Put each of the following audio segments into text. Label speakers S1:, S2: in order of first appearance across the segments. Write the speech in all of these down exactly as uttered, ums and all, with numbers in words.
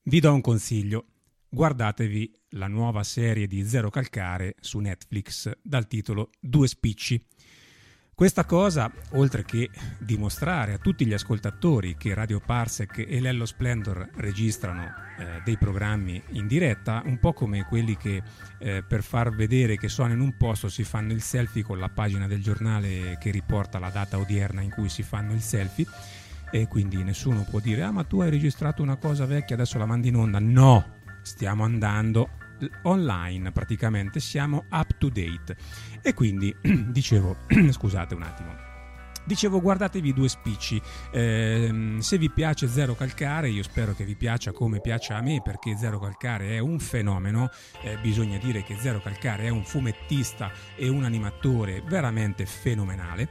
S1: Vi do un consiglio: guardatevi la nuova serie di Zero Calcare su Netflix dal titolo Due Spicci. Questa cosa, oltre che dimostrare a tutti gli ascoltatori che Radio Parsec e Lello Splendor registrano eh, dei programmi in diretta, un po' come quelli che eh, per far vedere che sono in un posto si fanno il selfie con la pagina del giornale che riporta la data odierna in cui si fanno il selfie, e quindi nessuno può dire ah ma tu hai registrato una cosa vecchia adesso la mandi in onda. No, stiamo andando online, praticamente siamo up to date. E quindi dicevo scusate un attimo Dicevo, guardatevi Due Spicci. Eh, se vi piace Zero Calcare, io spero che vi piaccia come piace a me, perché Zero Calcare è un fenomeno. Eh, bisogna dire che Zero Calcare è un fumettista e un animatore veramente fenomenale,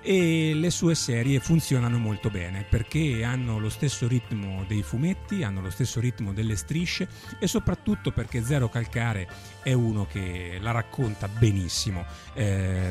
S1: e le sue serie funzionano molto bene perché hanno lo stesso ritmo dei fumetti, hanno lo stesso ritmo delle strisce, e soprattutto perché Zero Calcare è uno che la racconta benissimo. Eh,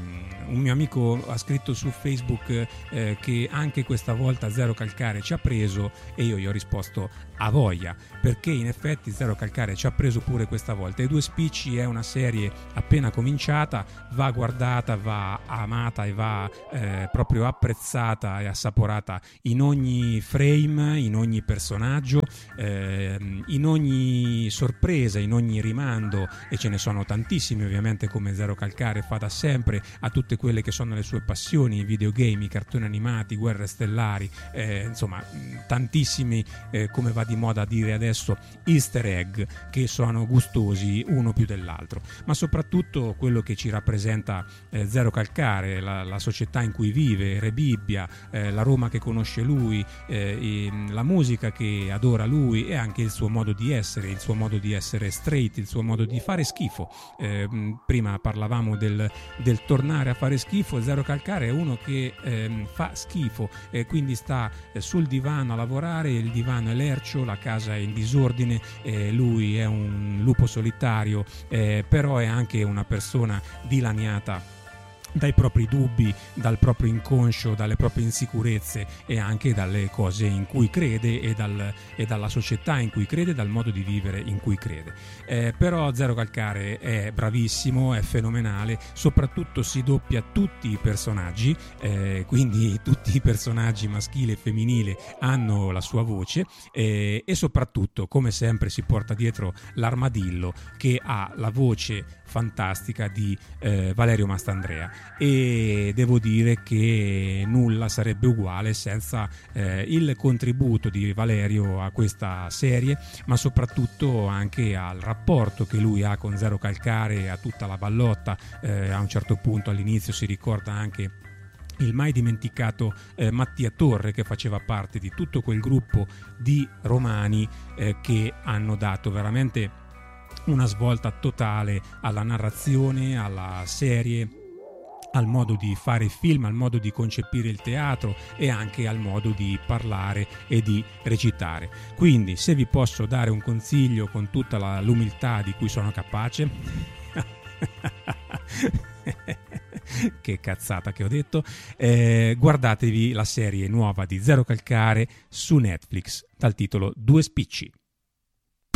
S1: un mio amico ha scritto su Facebook Facebook eh, che anche questa volta Zero Calcare ci ha preso, e io gli ho risposto a voglia, perché in effetti Zero Calcare ci ha preso pure questa volta. E Due Spicci è una serie appena cominciata, va guardata, va amata e va eh, proprio apprezzata e assaporata in ogni frame, in ogni personaggio, eh, in ogni sorpresa, in ogni rimando, e ce ne sono tantissimi ovviamente, come Zero Calcare fa da sempre, a tutte quelle che sono le sue passioni, i videogame, i cartoni animati, guerre stellari, eh, insomma tantissimi, eh, come va di moda a dire adesso, easter egg che sono gustosi uno più dell'altro. Ma soprattutto quello che ci rappresenta eh, Zero Calcare, la, la società in cui vive, Re Bibbia, eh, la Roma che conosce lui, eh, la musica che adora lui, e anche il suo modo di essere, il suo modo di essere straight, il suo modo di fare schifo. Eh, prima parlavamo del, del tornare a fare schifo. Zero Calcare è uno che eh, fa schifo, eh, quindi sta eh, sul divano a lavorare, il divano è lercio, la casa è in disordine, eh, lui è un lupo solitario, eh, però è anche una persona dilaniata dai propri dubbi, dal proprio inconscio, dalle proprie insicurezze, e anche dalle cose in cui crede, e, dal, e dalla società in cui crede, dal modo di vivere in cui crede. Eh, però Zero Calcare è bravissimo, è fenomenale, soprattutto si doppia tutti i personaggi, eh, quindi tutti i personaggi maschile e femminile hanno la sua voce, eh, e soprattutto, come sempre, si porta dietro l'armadillo che ha la voce fantastica di eh, Valerio Mastandrea, e devo dire che nulla sarebbe uguale senza eh, il contributo di Valerio a questa serie, ma soprattutto anche al rapporto che lui ha con Zero Calcare, a tutta la ballotta. Eh, a un certo punto all'inizio si ricorda anche il mai dimenticato eh, Mattia Torre, che faceva parte di tutto quel gruppo di romani eh, che hanno dato veramente una svolta totale alla narrazione, alla serie, al modo di fare film, al modo di concepire il teatro, e anche al modo di parlare e di recitare. Quindi, se vi posso dare un consiglio con tutta la, l'umiltà di cui sono capace che cazzata che ho detto, eh, guardatevi la serie nuova di Zero Calcare su Netflix dal titolo Due Spicci.